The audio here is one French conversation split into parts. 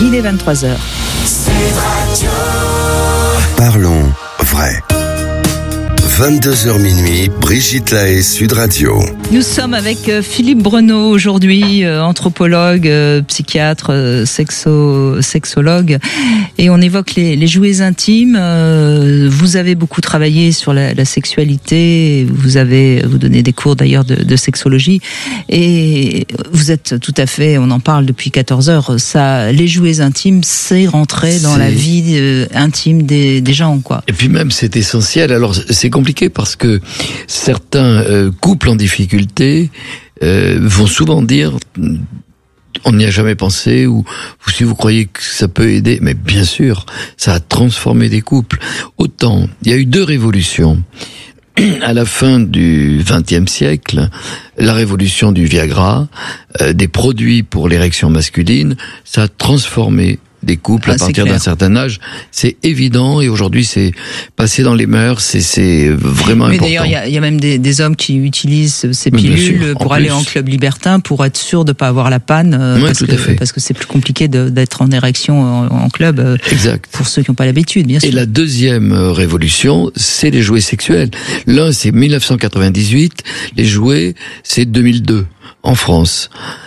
Il est 23h. Parlons vrai. 22h minuit, Brigitte Lahaie, Sud Radio. Nous sommes avec Philippe Breneau aujourd'hui, anthropologue, psychiatre, sexologue, et on évoque les jouets intimes. Vous avez beaucoup travaillé sur la sexualité, vous donnez des cours d'ailleurs de sexologie, et vous êtes tout à fait, on en parle depuis 14 heures, ça, les jouets intimes, c'est rentré dans la vie intime des gens, quoi. Et puis même, c'est essentiel. Alors, c'est compliqué parce que certains couples en difficulté vont souvent dire on n'y a jamais pensé, ou si vous croyez que ça peut aider, mais bien sûr, ça a transformé des couples. Autant, il y a eu 2 révolutions. À la fin du XXe siècle, la révolution du Viagra, des produits pour l'érection masculine, ça a transformé des couples à partir d'un certain âge, c'est évident, et aujourd'hui c'est passé dans les mœurs, c'est vraiment important. Mais d'ailleurs, il y a même des hommes qui utilisent ces pilules pour aller en club libertin pour être sûr de pas avoir la panne, parce que c'est plus compliqué d'être en érection en club. Exact. Pour ceux qui n'ont pas l'habitude, bien sûr. Et la deuxième révolution, c'est les jouets sexuels. L'un c'est 1998, les jouets c'est 2002 en France.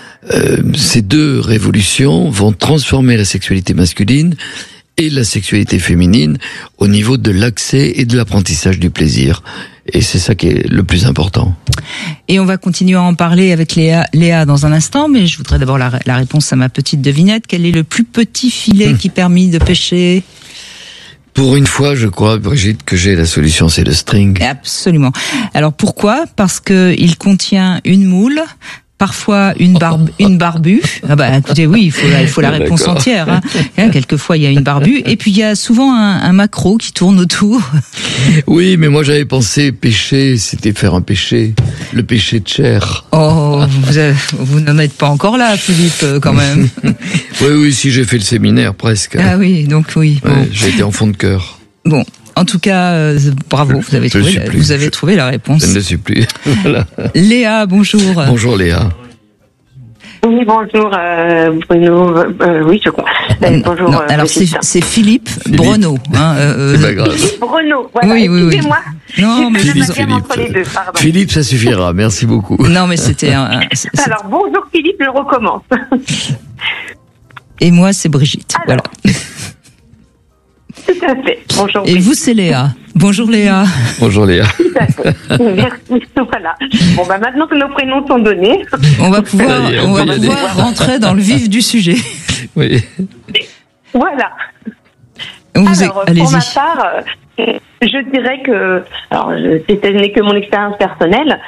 Ces 2 révolutions vont transformer la sexualité masculine et la sexualité féminine au niveau de l'accès et de l'apprentissage du plaisir. Et c'est ça qui est le plus important. Et on va continuer à en parler avec Léa dans un instant, mais je voudrais d'abord la réponse à ma petite devinette. Quel est le plus petit filet qui permet de pêcher ? Pour une fois, je crois, Brigitte, que j'ai la solution, c'est le string. Absolument. Alors pourquoi ? Parce que il contient une moule, parfois une barbue. Ah bah écoutez, oui, il faut la réponse entière. Hein. Quelquefois il y a une barbue, et puis il y a souvent un maquereau qui tourne autour. Oui, mais moi j'avais pensé pêcher, c'était faire un péché, le péché de chair. Oh, vous n'en êtes pas encore là, Philippe, quand même. Oui, si j'ai fait le séminaire presque. Ah oui, donc oui. Ouais, bon. J'ai été en fond de cœur. Bon. En tout cas, bravo, vous avez trouvé la réponse. Je ne suis plus. Voilà. Léa, bonjour. Bonjour Léa. Oui, bonjour Bruno. Oui, je crois. Bonjour. Non, alors c'est Philippe Breneau. C'est pas grave. Breneau, voilà. Oui. Excusez-moi. Non, mais Philippe, ça suffira. Merci beaucoup. Non, mais c'était Alors bonjour Philippe, je recommence. Et moi, c'est Brigitte. Alors. Voilà. Tout à fait. Bonjour. Et vous, c'est Léa. Bonjour Léa. Bonjour Léa. Tout à fait. Merci. Voilà. Bon, maintenant que nos prénoms sont donnés, on va pouvoir rentrer dans le vif du sujet. Oui. Voilà. Allez-y. Pour ma part, je dirais que, ce n'est que mon expérience personnelle,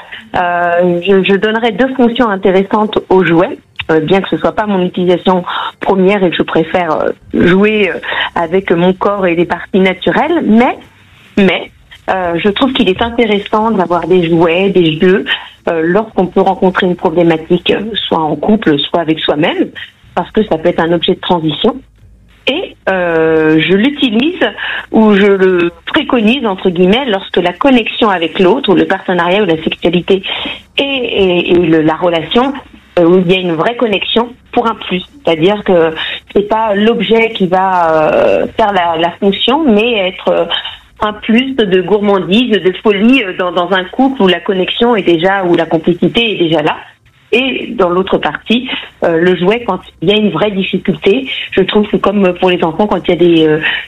je donnerais 2 fonctions intéressantes aux jouets. Bien que ce soit pas mon utilisation première et que je préfère jouer avec mon corps et les parties naturelles, mais je trouve qu'il est intéressant d'avoir des jouets, des jeux, lorsqu'on peut rencontrer une problématique, soit en couple, soit avec soi-même, parce que ça peut être un objet de transition. Et je l'utilise, ou je le préconise, entre guillemets, lorsque la connexion avec l'autre, ou le partenariat, ou la sexualité et la relation, où il y a une vraie connexion pour un plus. C'est-à-dire que c'est pas l'objet qui va faire la fonction, mais être un plus de gourmandise, de folie dans un couple où la connexion est déjà, où la complicité est déjà là. Et dans l'autre partie, le jouet, quand il y a une vraie difficulté, je trouve que comme pour les enfants, quand il y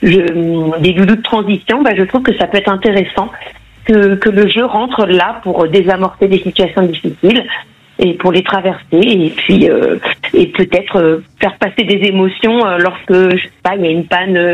a des doudous de transition, je trouve que ça peut être intéressant que le jeu rentre là pour désamorcer des situations difficiles et pour les traverser, et puis et peut-être faire passer des émotions lorsque, je sais pas, il y a une panne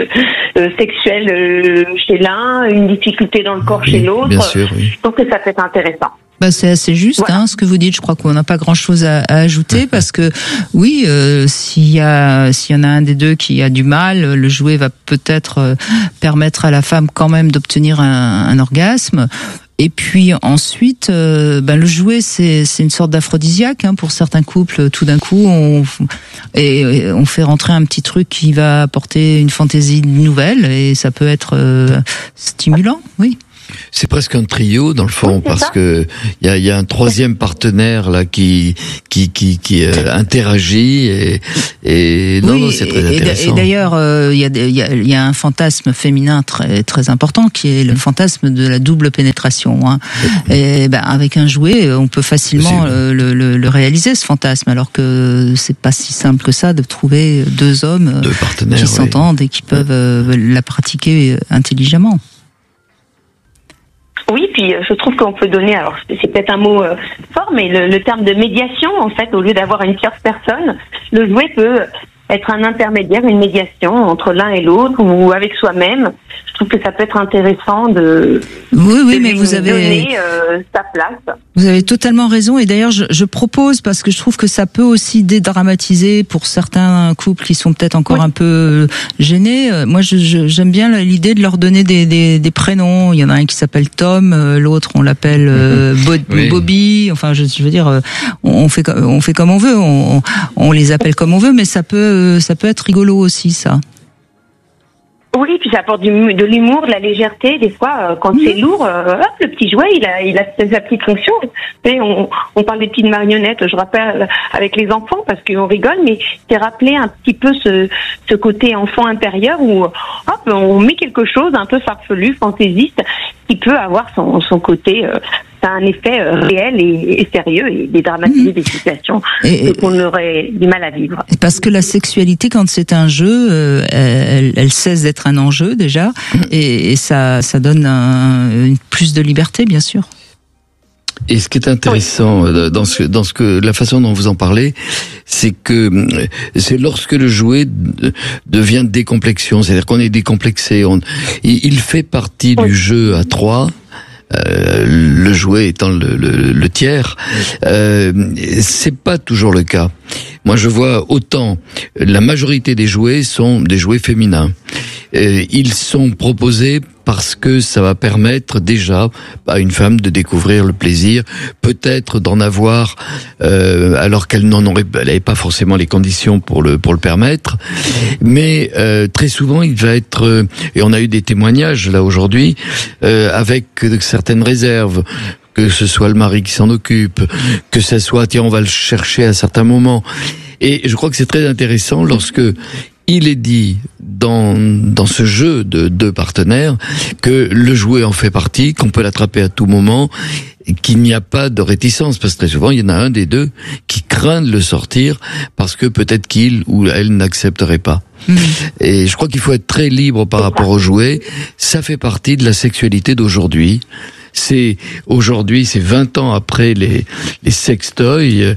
sexuelle chez l'un, une difficulté dans le corps chez l'autre. Bien sûr, oui. Je trouve que ça peut être intéressant. C'est assez juste, voilà. Ce que vous dites. Je crois qu'on n'a pas grand-chose à ajouter, parce que oui, s'il y en a un des deux qui a du mal, le jouet va peut-être permettre à la femme quand même d'obtenir un orgasme. Et puis ensuite, le jouet, c'est une sorte d'aphrodisiaque pour certains couples. Tout d'un coup, on fait rentrer un petit truc qui va apporter une fantaisie nouvelle, et ça peut être stimulant, oui. C'est presque un trio dans le fond, Oui, parce ça. que il y a un troisième partenaire là qui interagit et non, c'est très intéressant. Et d'ailleurs, il y a un fantasme féminin très très important qui est le fantasme de la double pénétration. Hein. Et avec un jouet, on peut facilement le réaliser, ce fantasme, alors que c'est pas si simple que ça de trouver deux hommes partenaires qui s'entendent et qui peuvent la pratiquer intelligemment. Oui, puis je trouve qu'on peut donner, alors c'est peut-être un mot fort, mais le terme de médiation, en fait, au lieu d'avoir une tierce personne, le jouet peut être un intermédiaire, une médiation entre l'un et l'autre ou avec soi-même. Je trouve que ça peut être intéressant de mais vous avez donner sa place. Vous avez totalement raison, et d'ailleurs je propose, parce que je trouve que ça peut aussi dédramatiser pour certains couples qui sont peut-être encore un peu gênés. Moi j'aime bien l'idée de leur donner des prénoms. Il y en a un qui s'appelle Tom, l'autre on l'appelle Bobby. Enfin je veux dire, on fait comme on veut, on les appelle comme on veut, mais ça peut être rigolo aussi, ça. Oui, puis ça apporte de l'humour, de la légèreté. Des fois, quand c'est lourd, le petit jouet, il a sa petite fonction. Et on parle des petites marionnettes, je rappelle, avec les enfants, parce qu'on rigole, mais c'est rappeler un petit peu ce côté enfant intérieur où on met quelque chose un peu farfelu, fantaisiste, qui peut avoir son côté... ça a un effet réel et sérieux et dédramatiser des situations qu'on aurait du mal à vivre. Parce que la sexualité, quand c'est un jeu, elle cesse d'être un enjeu déjà, et ça donne plus de liberté, bien sûr. Et ce qui est intéressant dans la façon dont vous en parlez, c'est que c'est lorsque le jouet devient décomplexion, c'est-à-dire qu'on est décomplexé, il fait partie du jeu à trois. Le jouet étant le tiers, c'est pas toujours le cas. Moi, je vois autant la majorité des jouets sont des jouets féminins. Ils sont proposés parce que ça va permettre déjà à une femme de découvrir le plaisir, peut-être d'en avoir alors qu'elle n'avait pas forcément les conditions pour le permettre. Mais très souvent, il va être et on a eu des témoignages là aujourd'hui avec certaines réserves. Que ce soit le mari qui s'en occupe, que ce soit tiens on va le chercher à certains moments. Et je crois que c'est très intéressant lorsque il est dit dans ce jeu de deux partenaires que le jouet en fait partie, qu'on peut l'attraper à tout moment, et qu'il n'y a pas de réticence, parce que très souvent il y en a un des deux qui craint de le sortir parce que peut-être qu'il ou elle n'accepterait pas. Et je crois qu'il faut être très libre par rapport au jouet. Ça fait partie de la sexualité d'aujourd'hui. Aujourd'hui, c'est 20 ans après les sextoys,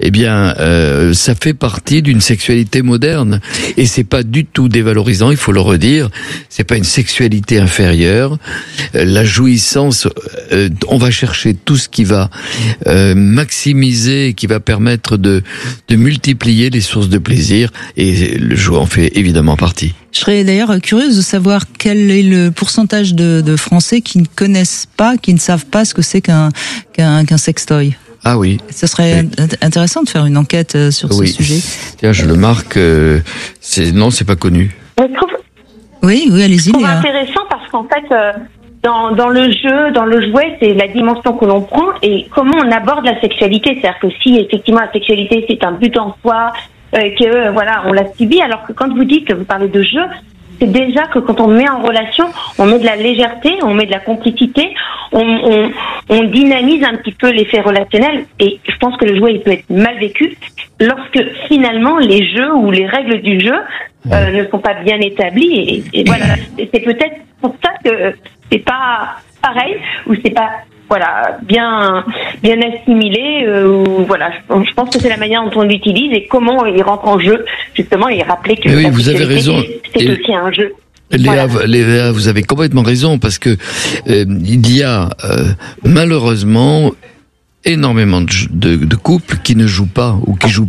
ça fait partie d'une sexualité moderne. Et c'est pas du tout dévalorisant, il faut le redire. C'est pas une sexualité inférieure. La jouissance, on va chercher tout ce qui va maximiser, qui va permettre de multiplier les sources de plaisir. Et le jouet en fait évidemment partie. Je serais d'ailleurs curieuse de savoir quel est le pourcentage de Français qui ne connaissent pas, qui ne savent pas ce que c'est qu'un sextoy. Ah oui. Ce serait intéressant de faire une enquête sur ce sujet. Tiens, je le marque. C'est pas connu. Oui, allez-y. Je trouve intéressant parce qu'en fait, dans le jeu, dans le jouet, c'est la dimension que l'on prend et comment on aborde la sexualité. C'est-à-dire que si effectivement la sexualité c'est un but en soi, que voilà, on l'a subi, alors que quand vous dites que vous parlez de jeu, c'est déjà que quand on met en relation, on met de la légèreté, on met de la complicité, on dynamise un petit peu l'effet relationnel, et je pense que le jouet il peut être mal vécu lorsque finalement les jeux ou les règles du jeu ne sont pas bien établies, et voilà, c'est peut-être pour ça que c'est pas pareil, ou c'est pas bien assimilé, voilà. Je pense que c'est la manière dont on l'utilise et comment il rentre en jeu, justement, et rappeler que oui, vous avez raison. C'est aussi un jeu. Léa, vous avez complètement raison, parce que il y a malheureusement énormément de couples qui ne jouent pas ou qui jouent peu.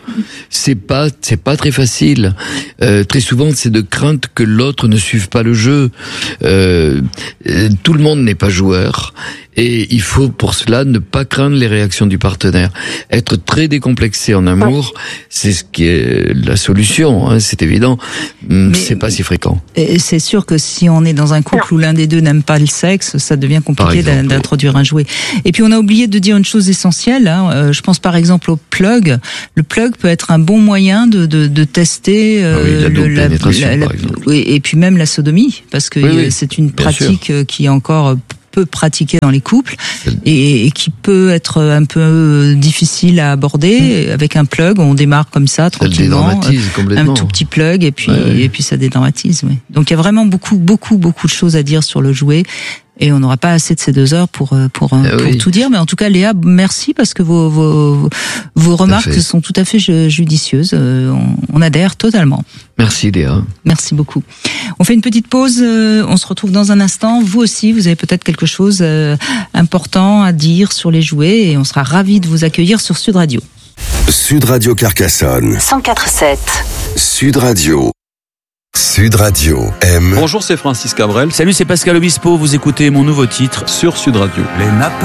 c'est pas très facile. Très souvent, c'est de crainte que l'autre ne suive pas le jeu. Tout le monde n'est pas joueur. Et il faut pour cela ne pas craindre les réactions du partenaire. Être très décomplexé en amour, c'est ce qui est la solution, hein, c'est évident. C'est pas si fréquent. Et c'est sûr que si on est dans un couple où l'un des deux n'aime pas le sexe, ça devient compliqué d'introduire un jouet. Et puis on a oublié de dire une chose essentielle, hein, je pense par exemple au plug. Le plug peut être un bon moyen de tester la double pénétration, par exemple. Oui, et puis même la sodomie, parce que c'est une pratique qui est encore peu pratiquée dans les couples et qui peut être un peu difficile à aborder. Avec un plug, on démarre comme ça tranquillement, un tout petit plug et puis ça dédramatise. Oui. Donc il y a vraiment beaucoup de choses à dire sur le jouet. Et on n'aura pas assez de ces 2 heures pour tout dire. Mais en tout cas, Léa, merci parce que vos remarques sont tout à fait judicieuses. On adhère totalement. Merci Léa. Merci beaucoup. On fait une petite pause. On se retrouve dans un instant. Vous aussi, vous avez peut-être quelque chose important à dire sur les jouets et on sera ravis de vous accueillir sur Sud Radio. Sud Radio Carcassonne. 104.7. Sud Radio. Sud Radio aime. Bonjour, c'est Francis Cabrel. Salut, c'est Pascal Obispo. Vous écoutez mon nouveau titre sur Sud Radio. Les nappes